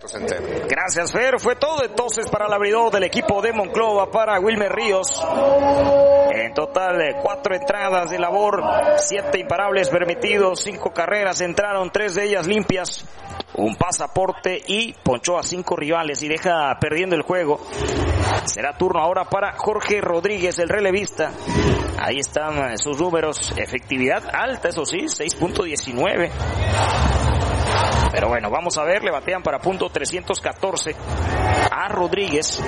Alberto Centeno. Gracias, Fer. Fue todo entonces para el abridor del equipo de Monclova, para Wilmer Ríos. En total, 4 entradas de labor, 7 imparables permitidos, 5 carreras entraron, 3 de ellas limpias, un pasaporte y ponchó a 5 rivales y deja perdiendo el juego. Será turno ahora para Jorge Rodríguez, el relevista. Ahí están sus números, efectividad alta, eso sí, 6.19. Pero bueno, vamos a ver, le batean para punto 314 a Rodríguez.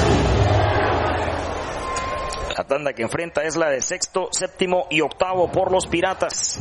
La tanda que enfrenta es la de sexto, séptimo y octavo por los Piratas.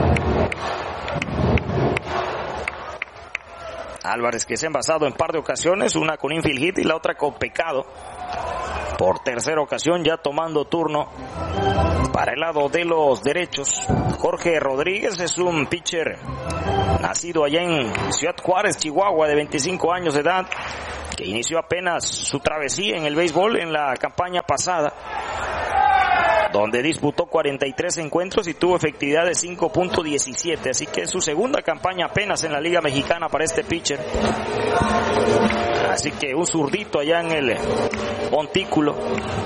Álvarez, que se ha envasado en par de ocasiones, una con infield hit y la otra con pecado. Por tercera ocasión ya tomando turno para el lado de los derechos. Jorge Rodríguez es un pitcher nacido allá en Ciudad Juárez, Chihuahua, de 25 años de edad, que inició apenas su travesía en el béisbol en la campaña pasada, donde disputó 43 encuentros y tuvo efectividad de 5.17, así que es su segunda campaña apenas en la Liga Mexicana para este pitcher. Así que un zurdito allá en el montículo.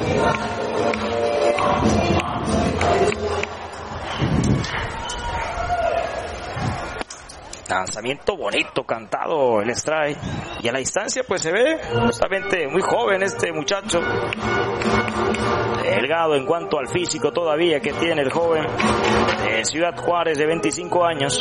Lanzamiento bonito, cantado el strike. Y a la distancia pues se ve justamente muy joven este muchacho. Delgado en cuanto al físico todavía que tiene el joven de Ciudad Juárez de 25 años.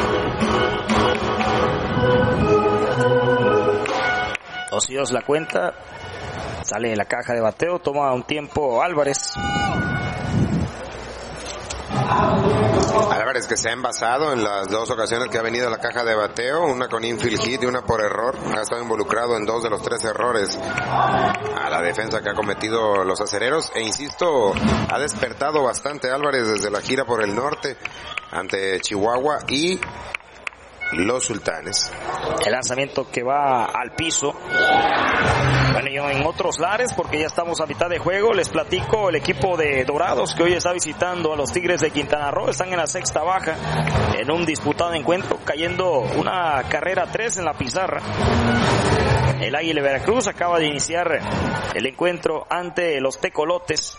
Dos y dos la cuenta. Sale de la caja de bateo, toma un tiempo Álvarez. Álvarez, que se ha envasado en las 2 ocasiones que ha venido a la caja de bateo, una con infield hit y una por error. Ha estado involucrado en 2 de los 3 errores a la defensa que ha cometido los acereros. E insisto, ha despertado bastante Álvarez desde la gira por el norte ante Chihuahua y los Sultanes. El lanzamiento que va al piso. Bueno, yo en otros lares, porque ya estamos a mitad de juego, les platico el equipo de Dorados que hoy está visitando a los Tigres de Quintana Roo. Están en la sexta baja en un disputado encuentro, cayendo una carrera 3 en la pizarra. El Águila Veracruz acaba de iniciar el encuentro ante los Tecolotes.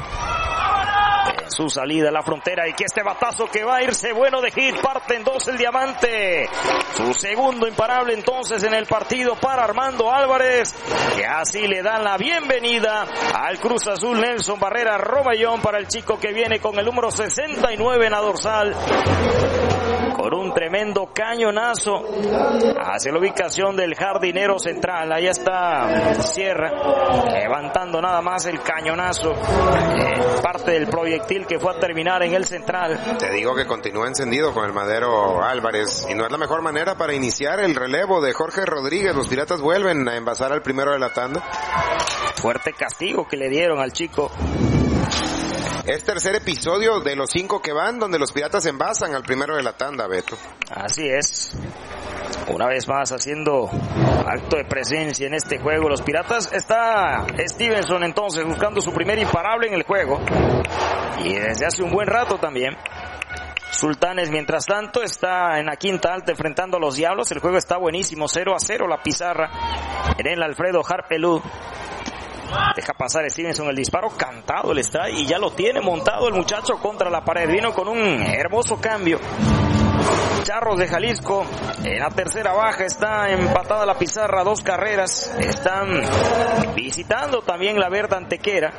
Su salida a la frontera, y que este batazo que va a irse bueno de hit, parte en 2 el Diamante. Su segundo imparable entonces en el partido para Armando Álvarez, que así le dan la bienvenida al Cruz Azul. Nelson Barrera Romellón para el chico que viene con el número 69 en la dorsal, con un tremendo cañonazo hacia la ubicación del jardinero central. Ahí está Sierra levantando nada más el cañonazo, parte del proyectil que fue a terminar en el central. Te digo que continúa encendido con el madero Álvarez, y no es la mejor manera para iniciar el relevo de Jorge Rodríguez. Los Piratas vuelven a envasar al primero de la tanda. Fuerte castigo que le dieron al chico. Es tercer episodio de los 5 que van donde los Piratas envasan al primero de la tanda, Beto. Así es. Una vez más haciendo acto de presencia en este juego los Piratas. Está Stevenson entonces buscando su primer imparable en el juego, y desde hace un buen rato también. Sultanes, mientras tanto, está en la quinta alta enfrentando a los Diablos. El juego está buenísimo, 0-0 la pizarra en el Alfredo Harpelú. Deja pasar Stevenson el disparo, cantado el strike, y ya lo tiene montado el muchacho contra la pared. Vino con un hermoso cambio. Charros de Jalisco en la tercera baja, está empatada la pizarra, 2 carreras. Están visitando también la Verde Antequera.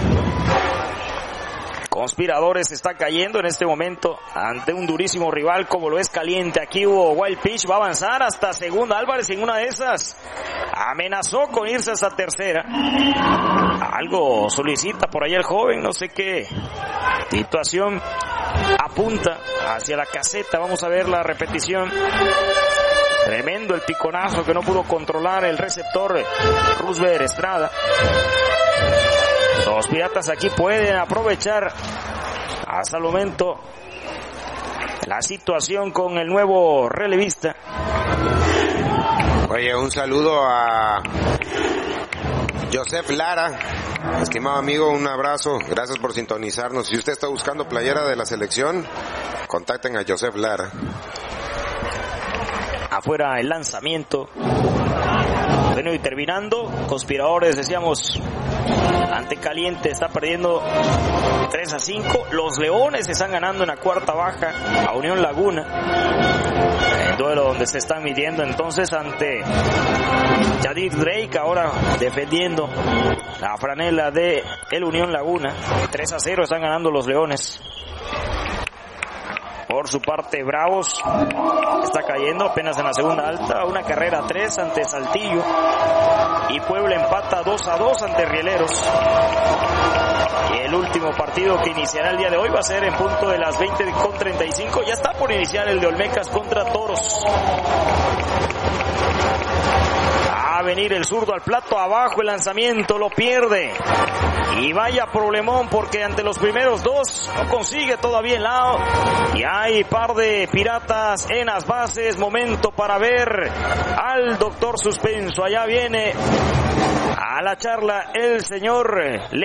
Conspiradores está cayendo en este momento ante un durísimo rival como lo es Caliente. Aquí hubo wild pitch, va a avanzar hasta segunda. Álvarez en una de esas amenazó con irse hasta tercera. Algo solicita por ahí el joven, no sé qué situación. Apunta hacia la caseta, vamos a ver la repetición. Tremendo el piconazo que no pudo controlar el receptor Roosevelt Estrada. Los Piratas aquí pueden aprovechar hasta el momento la situación con el nuevo relevista. Oye, un saludo a Joseph Lara. Estimado amigo, un abrazo, gracias por sintonizarnos. Si usted está buscando playera de la selección, contacten a Joseph Lara. afuera el lanzamiento. Bueno, y terminando, Conspiradores, decíamos, ante Caliente está perdiendo 3-5. Los Leones están ganando en la cuarta baja a Unión Laguna. El duelo donde se están midiendo entonces ante Yadir Drake, ahora defendiendo la franela de el Unión Laguna. 3-0 están ganando los Leones. Por su parte, Bravos está cayendo apenas en la segunda alta, una carrera 3 ante Saltillo, y Puebla empata 2-2 ante Rieleros. Y el último partido que iniciará el día de hoy va a ser en punto de las 20:35. Ya está por iniciar el de Olmecas contra Toros. A venir el zurdo al plato, abajo el lanzamiento, lo pierde. Y vaya problemón, porque ante los primeros dos no consigue todavía el lado. Y hay par de Piratas en las bases. Momento para ver al doctor Suspenso. Allá viene a la charla el señor